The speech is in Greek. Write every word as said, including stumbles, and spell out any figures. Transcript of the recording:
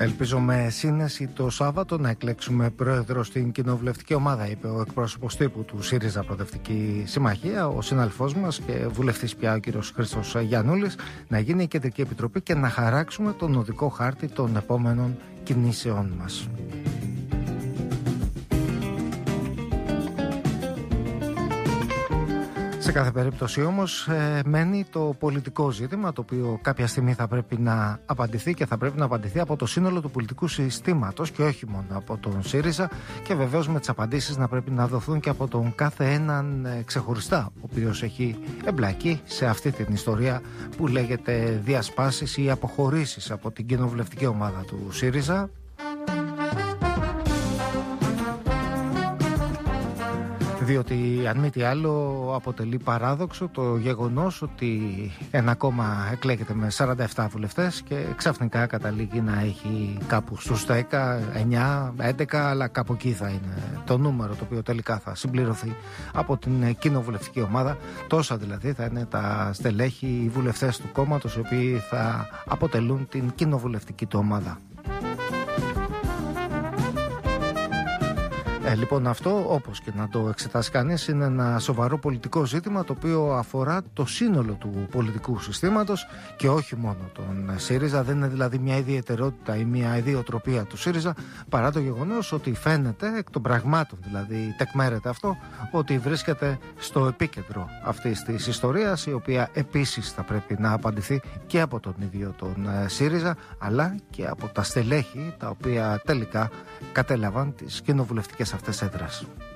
Ελπίζω με σύνεση το Σάββατο να εκλέξουμε πρόεδρο στην κοινοβουλευτική ομάδα, είπε ο εκπρόσωπος τύπου του ΣΥΡΙΖΑ Προοδευτική Συμμαχία, ο συναδελφός μας και βουλευτής πια ο κύριος Χρήστος Γιαννούλης, να γίνει η Κεντρική Επιτροπή και να χαράξουμε τον οδικό χάρτη των επόμενων κινήσεών μας. Σε κάθε περίπτωση όμως ε, μένει το πολιτικό ζήτημα, το οποίο κάποια στιγμή θα πρέπει να απαντηθεί και θα πρέπει να απαντηθεί από το σύνολο του πολιτικού συστήματος και όχι μόνο από τον ΣΥΡΙΖΑ, και βεβαίως με τις απαντήσεις να πρέπει να δοθούν και από τον κάθε έναν ε, ξεχωριστά, ο οποίος έχει εμπλακεί σε αυτή την ιστορία που λέγεται διασπάσεις ή αποχωρήσεις από την κοινοβουλευτική ομάδα του ΣΥΡΙΖΑ. Διότι αν μη τι άλλο αποτελεί παράδοξο το γεγονός ότι ένα κόμμα εκλέγεται με σαράντα επτά βουλευτές και ξαφνικά καταλήγει να έχει κάπου στους δέκα, εννιά, έντεκα, αλλά κάπου εκεί θα είναι το νούμερο το οποίο τελικά θα συμπληρωθεί από την κοινοβουλευτική ομάδα. Τόσα δηλαδή θα είναι τα στελέχη, οι βουλευτές του κόμματος, οι οποίοι θα αποτελούν την κοινοβουλευτική του ομάδα. Ε, λοιπόν, αυτό, όπως και να το εξετάσει κανείς, είναι ένα σοβαρό πολιτικό ζήτημα το οποίο αφορά το σύνολο του πολιτικού συστήματος και όχι μόνο τον ΣΥΡΙΖΑ. Δεν είναι δηλαδή μια ιδιαιτερότητα ή μια ιδιοτροπία του ΣΥΡΙΖΑ, παρά το γεγονός ότι φαίνεται εκ των πραγμάτων, δηλαδή τεκμέρεται αυτό, ότι βρίσκεται στο επίκεντρο αυτής της ιστορίας, η οποία επίσης θα πρέπει να απαντηθεί και από τον ίδιο τον ΣΥΡΙΖΑ, αλλά και από τα στελέχη τα οποία τελικά κατέλαβαν τις κοινοβουλευτικές αυτές έδρας.